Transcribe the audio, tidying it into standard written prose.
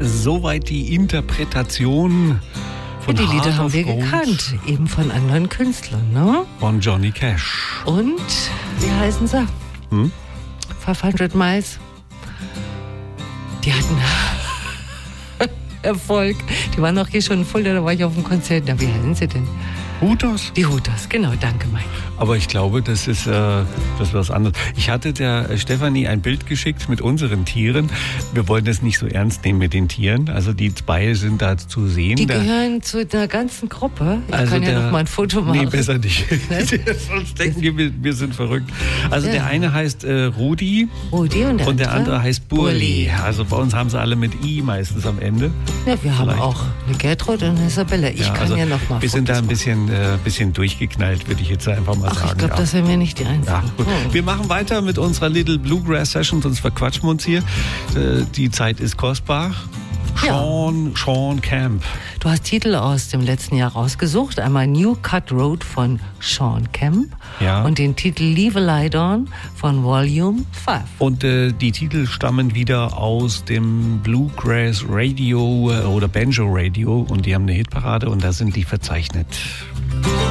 Soweit die Interpretation von Die Lieder Heart haben of wir Gold gekannt, eben von anderen Künstlern, ne? von Johnny Cash. Und, wie heißen sie? 500 Miles. Die hatten Erfolg. Die waren auch hier schon in Fulda, da war ich auf dem Konzert. Na, wie heißen sie denn? Hooters? Die Hooters, genau, danke, Mike. Aber ich glaube, das ist was anderes. Ich hatte der Stefanie ein Bild geschickt mit unseren Tieren. Wir wollen das nicht so ernst nehmen mit den Tieren. Also die zwei sind da zu sehen. Die gehören zu einer ganzen Gruppe. Ich kann ja noch mal ein Foto machen. Nee, besser nicht. Sonst denken wir sind verrückt. Also der eine heißt Rudi und der andere heißt Burli. Also bei uns haben sie alle mit I meistens am Ende. Ja, wir haben auch eine Gertrud und eine Isabella. Ich kann ja noch mal wir sind da ein bisschen durchgeknallt, würde ich jetzt einfach mal sagen. Ich glaube, das wären wir nicht die Einzigen. Ja, gut. Wir machen weiter mit unserer Little Bluegrass Session, sonst verquatschen wir uns hier. Die Zeit ist kostbar. Sean Camp. Du hast Titel aus dem letzten Jahr rausgesucht. Einmal New Cut Road von Sean Camp und den Titel Leave a Light On von Volume 5. Und die Titel stammen wieder aus dem Bluegrass Radio oder Banjo Radio und die haben eine Hitparade und da sind die verzeichnet.